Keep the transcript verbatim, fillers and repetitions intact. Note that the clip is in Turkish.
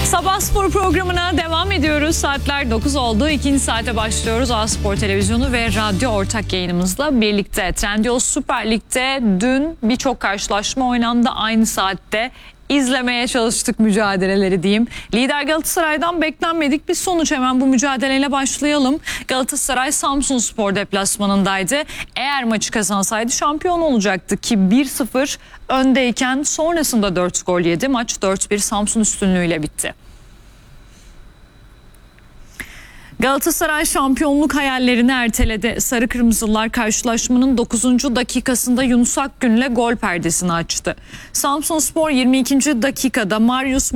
Sabah spor programına devam ediyoruz. Saatler dokuz oldu. İkinci saate başlıyoruz. A Spor Televizyonu ve radyo ortak yayınımızla birlikte. Trendyol Süper Lig'de dün birçok karşılaşma oynandı aynı saatte. İzlemeye çalıştık mücadeleleri diyeyim. Lider Galatasaray'dan beklenmedik bir sonuç, hemen bu mücadeleyle başlayalım. Galatasaray Samsunspor deplasmanındaydı. Eğer maçı kazansaydı şampiyon olacaktı ki bir sıfır öndeyken sonrasında dört gol yedi. Maç dört bir Samsun üstünlüğüyle bitti. Galatasaray şampiyonluk hayallerini erteledi. Sarı Kırmızılar karşılaşmanın dokuzuncu dakikasında Yunus Akgün'le gol perdesini açtı. Samsunspor yirmi ikinci dakikada Marius